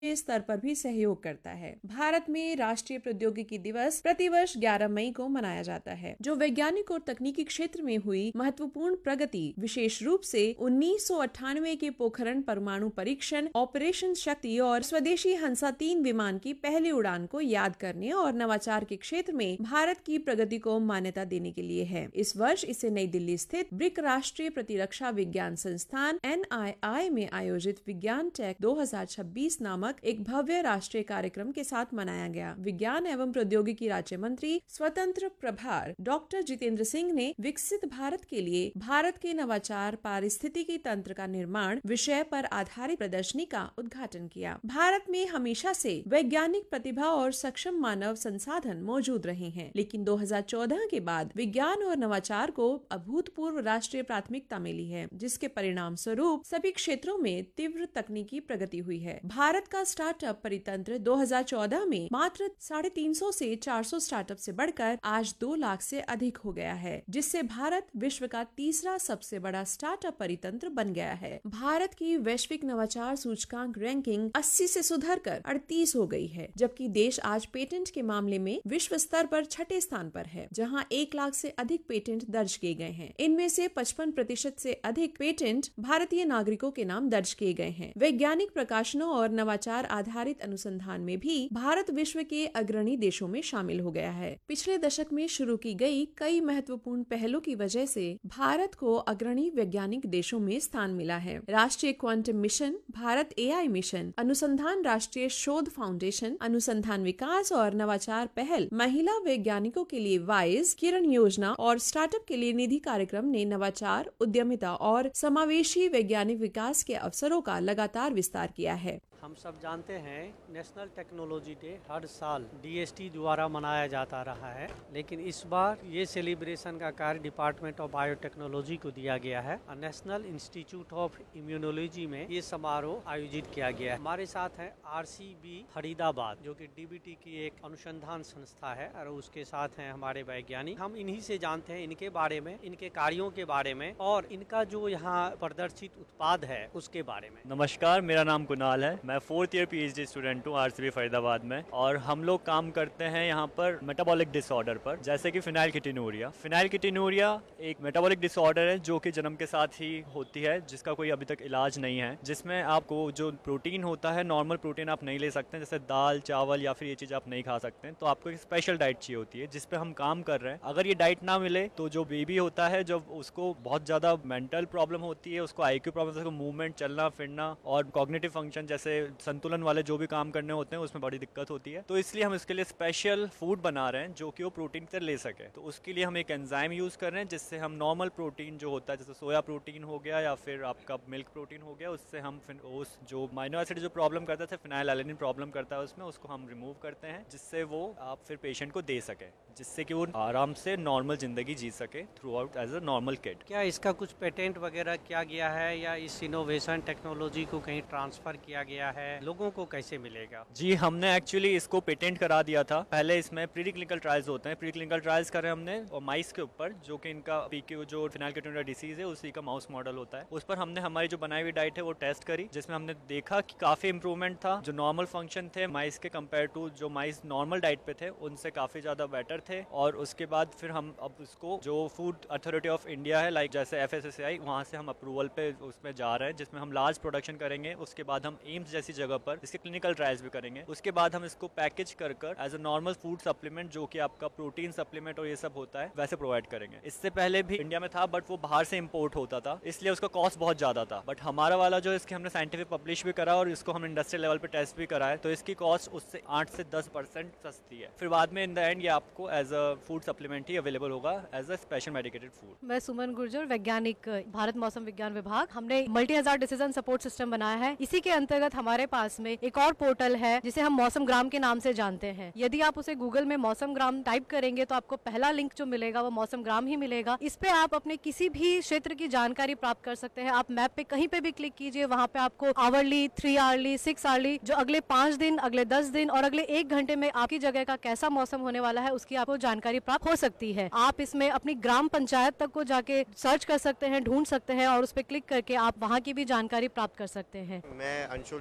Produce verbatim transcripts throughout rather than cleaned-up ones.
स्तर पर भी सहयोग करता है। भारत में राष्ट्रीय प्रौद्योगिकी दिवस प्रतिवर्ष ग्यारह मई को मनाया जाता है, जो वैज्ञानिक और तकनीकी क्षेत्र में हुई महत्वपूर्ण प्रगति, विशेष रूप से उन्नीस सौ अट्ठानवे के पोखरण परमाणु परीक्षण, ऑपरेशन शक्ति और स्वदेशी हंसा तीन विमान की पहली उड़ान को याद करने और नवाचार के क्षेत्र में भारत की प्रगति को मान्यता देने के लिए है। इस वर्ष इसे नई दिल्ली स्थित ब्रिक राष्ट्रीय प्रतिरक्षा विज्ञान संस्थान एन आई आई में आयोजित विज्ञान टेक दो हज़ार छब्बीस नामक एक भव्य राष्ट्रीय कार्यक्रम के साथ मनाया गया। विज्ञान एवं प्रौद्योगिकी राज्य मंत्री स्वतंत्र प्रभार डॉक्टर जितेंद्र सिंह ने विकसित भारत के लिए भारत के नवाचार पारिस्थितिकी तंत्र का निर्माण विषय पर आधारित प्रदर्शनी का उद्घाटन किया। भारत में हमेशा से वैज्ञानिक प्रतिभा और सक्षम मानव संसाधन मौजूद रहे हैं, लेकिन दो हज़ार चौदह के बाद विज्ञान और नवाचार को अभूतपूर्व राष्ट्रीय प्राथमिकता मिली है, जिसके परिणाम स्वरूप सभी क्षेत्रों में तीव्र तकनीकी प्रगति हुई है। भारत का स्टार्टअप परितंत्र दो हज़ार चौदह में मात्र साढ़े तीन सौ से चार सौ स्टार्टअप से बढ़कर आज दो लाख से अधिक हो गया है, जिससे भारत विश्व का तीसरा सबसे बड़ा स्टार्टअप परितंत्र बन गया है। भारत की वैश्विक नवाचार सूचकांक रैंकिंग अस्सी से सुधरकर अड़तीस हो गई है, जबकि देश आज पेटेंट के मामले में विश्व स्तर पर छठे स्थान पर है, जहां एक लाख से अधिक पेटेंट दर्ज किए गए हैं। इनमें से पचपन प्रतिशत से अधिक पेटेंट भारतीय नागरिकों के नाम दर्ज किए गए हैं। वैज्ञानिक प्रकाशनों और नवाचार आधारित अनुसंधान में भी भारत विश्व के अग्रणी देशों में शामिल हो गया है। पिछले दशक में शुरू की गई कई महत्वपूर्ण पहलों की वजह से भारत को अग्रणी वैज्ञानिक देशों में स्थान मिला है। राष्ट्रीय क्वांटम मिशन, भारत ए आई मिशन, अनुसंधान राष्ट्रीय शोध फाउंडेशन, अनुसंधान विकास और नवाचार पहल, महिला वैज्ञानिकों के लिए वाइज, किरण योजना और स्टार्टअप के लिए निधि कार्यक्रम ने नवाचार, उद्यमिता और समावेशी वैज्ञानिक विकास के अवसरों का लगातार विस्तार किया है। हम सब जानते हैं नेशनल टेक्नोलॉजी डे हर साल डी एस टी द्वारा मनाया जाता रहा है, लेकिन इस बार ये सेलिब्रेशन का कार्य डिपार्टमेंट ऑफ बायोटेक्नोलॉजी को दिया गया है और नेशनल इंस्टीट्यूट ऑफ इम्यूनोलॉजी में ये समारोह आयोजित किया गया है। हमारे साथ है आर सी बी फरीदाबाद, जो कि डी बी टी की एक अनुसंधान संस्था है, और उसके साथ हैं हमारे वैज्ञानिक। हम इन्हीं से जानते हैं इनके बारे में, इनके कार्यों के बारे में और इनका जो यहाँ प्रदर्शित उत्पाद है उसके बारे में। नमस्कार, मेरा नाम कुणाल है। मैं फोर्थ ईयर पीएचडी स्टूडेंट हूँ आरसीबी फरीदाबाद में, और हम लोग काम करते हैं यहाँ पर मेटाबॉलिक डिसऑर्डर पर, जैसे कि फिनाइलकीटोनुरिया। फिनाइलकीटोनुरिया एक मेटाबॉलिक डिसऑर्डर है जो कि जन्म के साथ ही होती है, जिसका कोई अभी तक इलाज नहीं है, जिसमें आपको जो प्रोटीन होता है, नॉर्मल प्रोटीन आप नहीं ले सकते, जैसे दाल, चावल या फिर ये चीज़ आप नहीं खा सकते, तो आपको एक स्पेशल डाइट चाहिए होती है, जिस पे हम काम कर रहे हैं। अगर ये डाइट ना मिले तो जो बेबी होता है, जब उसको बहुत ज़्यादा मेंटल प्रॉब्लम होती है, उसको आईक्यू प्रॉब्लम, उसको मूवमेंट, चलना फिरना और कॉग्निटिव फंक्शन जैसे संतुलन वाले जो भी काम करने होते हैं उसमें बड़ी दिक्कत होती है। तो इसलिए हम इसके लिए स्पेशल फूड बना रहे हैं जो कि वो प्रोटीन से ले सके। तो उसके लिए हम एक एंजाइम यूज कर रहे हैं, जिससे हम नॉर्मल प्रोटीन जो होता है, जैसे सोया प्रोटीन हो गया या फिर आपका मिल्क प्रोटीन हो गया, उससे हम उस जो माइनो एसिड जो प्रॉब्लम करता है, फिनाइलएलेनिन प्रॉब्लम करता है उसमें, उसको हम रिमूव करते हैं, जिससे वो आप फिर पेशेंट को दे सके, जिससे कि वो आराम से नॉर्मल जिंदगी जी सके through out as a normal kid. क्या इसका कुछ पेटेंट वगैरह किया गया है या इस इनोवेशन टेक्नोलॉजी को कहीं ट्रांसफर किया गया है? लोगों को कैसे मिलेगा? जी, हमने एक्चुअली इसको पेटेंट करा दिया था। पहले इसमें प्री क्लिनिकल ट्रायल्स होते हैं, प्री क्लिनिकल ट्रायल्स करे हमने और माइस के ऊपर, जो कि इनका पीक्यू जो फिनाइलकीटोनुरिया डिसीज है उसी का माउस मॉडल होता है। उस पर हमने हमारी जो बनाई हुई डाइट है वो टेस्ट करी, जिसमें हमने देखा कि काफी इंप्रूवमेंट था। जो नॉर्मल फंक्शन थे माइस के कंपेयर टू जो माइस नॉर्मल डाइट पे थे, उनसे काफी ज्यादा बेटर थे। और उसके बाद फिर हम अब उसको जो फूड अथॉरिटी ऑफ इंडिया है, लाइक जैसे एफ एस एस ए आई, वहाँ से हम अप्रूवल पे उसमें जा रहे हैं, जिसमें हम लार्ज प्रोडक्शन करेंगे। उसके बाद हम एम्स जैसी जगह पर इसके क्लिनिकल ट्रायल्स भी करेंगे। उसके बाद हम इसको पैकेज कर कर as a normal food supplement, जो कि आपका प्रोटीन सप्लीमेंट और ये सब होता है, वैसे प्रोवाइड करेंगे। इससे पहले भी इंडिया में था, बट वो बाहर से इंपोर्ट होता था, इसलिए उसका कॉस्ट बहुत ज्यादा था। बट हमारा वाला जो इसके हमने साइंटिफिक पब्लिश भी करा और इसको हम इंडस्ट्रियल लेवल पे टेस्ट भी कराए, तो इसकी कॉस्ट उससे आठ से दस परसेंट सस्ती है। फिर बाद में इन द एंड ये आपको as a food supplement he available होगा as a special medicated food. मैं सुमन गुर्जर, वैज्ञानिक, भारत मौसम विज्ञान विभाग। हमने मल्टी हजार डिसीजन सपोर्ट सिस्टम बनाया है। इसी के अंतर्गत हमारे पास में एक और पोर्टल है जिसे हम मौसम ग्राम के नाम से जानते हैं। यदि आप उसे गूगल में मौसम ग्राम टाइप करेंगे तो आपको पहला लिंक जो मिलेगा वो मौसम ग्राम ही मिलेगा। इस पे आप अपने किसी भी क्षेत्र की जानकारी प्राप्त कर सकते हैं। आप मैप पे कहीं पे भी क्लिक कीजिए, वहाँ पे आपको hourly, three hourly, six hourly, जो अगले पांच दिन, अगले दस दिन और अगले एक घंटे में आपकी जगह का कैसा मौसम होने वाला है उसकी आपको जानकारी प्राप्त हो सकती है। आप इसमें अपनी ग्राम पंचायत तक को जाके सर्च कर सकते हैं, ढूंढ सकते हैं और उस पर क्लिक करके आप वहाँ की भी जानकारी प्राप्त कर सकते हैं। मैं अंशुल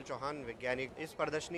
चौहान वैज्ञानिक। इस प्रदर्शनी